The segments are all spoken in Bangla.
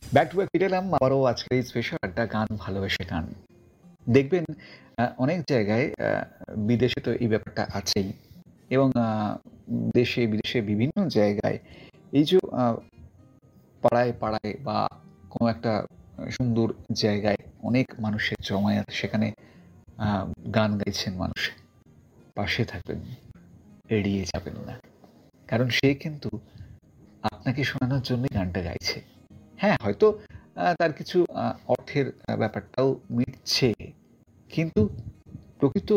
ব্যাক টু ব্যাক ফিরে এলাম আবারও আজকের এই স্পেশাল একটা গান, ভালোবেসে গান। দেখবেন অনেক জায়গায় বিদেশে তো এই ব্যাপারটা আছেই এবং দেশে বিদেশে বিভিন্ন জায়গায় এই যে পাড়ায় পাড়ায় বা কোনো একটা সুন্দর জায়গায় অনেক মানুষের জমায়েত, সেখানে গান গাইছেন মানুষ। পাশে থাকবেন, এড়িয়ে যাবেন না। কারণ সে কিন্তু আপনাকে শোনানোর জন্যই গানটা গাইছে। হ্যাঁ, হয়তো তার কিছু অর্থের ব্যাপারটাও মিটছে। কিন্তু প্রকৃত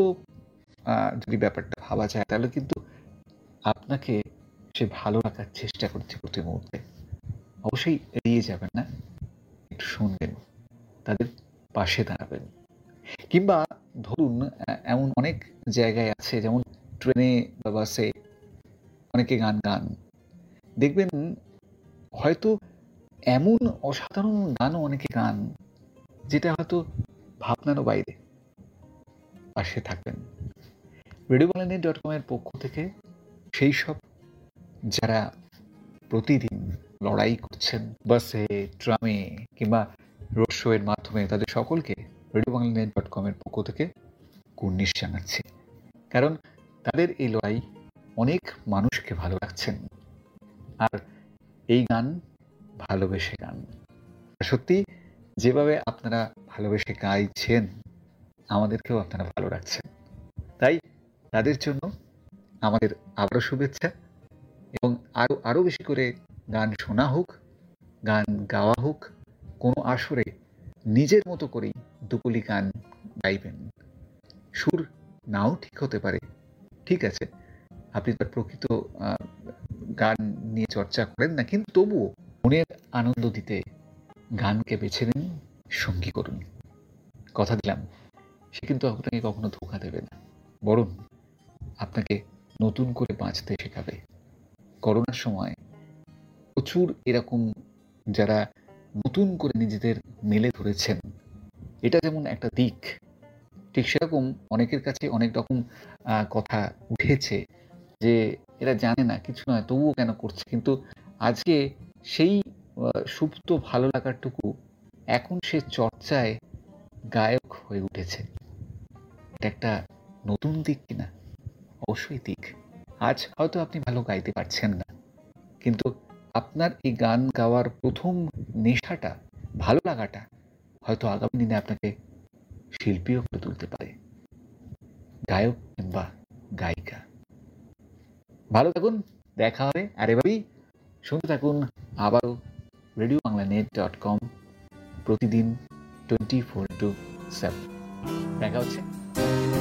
যদি ব্যাপারটা ভাবা যায় তাহলে কিন্তু আপনাকে সে ভালো রাখার চেষ্টা করছে প্রতি মুহূর্তে। অবশ্যই এড়িয়ে যাবেন না, একটু শুনবেন, তাদের পাশে দাঁড়াবেন। কিংবা ধরুন এমন অনেক জায়গায় আছে, যেমন ট্রেনে বা বাসে অনেকে গান গান। দেখবেন হয়তো এমন অসাধারণ গানও অনেকে গান যেটা হয়তো ভাবনারও বাইরে। পাশে থাকবেন। রেডিওবাংলানেট.com এর পক্ষ থেকে সেই সব যারা প্রতিদিন লড়াই করছেন বাসে, ট্রামে কিংবা রোড শো এর মাধ্যমে, তাদের সকলকে রেডিওবাংলানেট.com এর পক্ষ থেকে কুর্নিশ জানাচ্ছি। কারণ তাদের এই লড়াই অনেক মানুষকে ভালো রাখছেন। আর এই গান ভালোবেসে গান। সত্যি যেভাবে আপনারা ভালোবেসে গাইছেন, আমাদেরকেও আপনারা ভালো রাখছেন। তাই তাদের জন্য আমাদের আবারও শুভেচ্ছা, এবং আরও বেশি করে গান শোনা হোক, গান গাওয়া হোক। কোনো আসরে নিজের মতো করেই দুকলি গান গাইবেন। সুর নাও ঠিক হতে পারে, ঠিক আছে, আপনি তার প্রকৃত গান নিয়ে চর্চা করেন না, কিন্তু তবুও মনের আনন্দ দিতে গানকে বেছে নিন, সঙ্গী করুন। কথা দিলাম, সে কিন্তু আপনাকে কখনো ধোঁকা দেবে না, বরং আপনাকে নতুন করে বাঁচতে শেখাবে। করোনার সময় প্রচুর এরকম যারা নতুন করে নিজেদের মেলে ধরেছেন, এটা যেমন একটা দিক, ঠিক সেরকম অনেকের কাছে অনেক রকম কথা উঠেছে যে এরা জানে না, কিছু নয়, তবুও কেন করছে। কিন্তু আজকে সেই সুপ্ত ভালো লাগারটুকু এখন সে চর্চায় গায়ক হয়ে উঠেছে। এটা একটা নতুন দিক কিনা? অবশ্যই দিক। আজ হয়তো আপনি ভালো গাইতে পারছেন না, কিন্তু আপনার এই গান গাওয়ার প্রথম নেশাটা, ভালো লাগাটা হয়তো আগামী দিনে আপনাকে শিল্পীও করে তুলতে পারে, গায়ক কিংবা গায়িকা। ভালো থাকুন, দেখা হবে। আর এভাবেই শুনতে থাকুন আবারও রেডিওবাংলানেট.com, প্রতিদিন 24/7। দেখা হচ্ছে।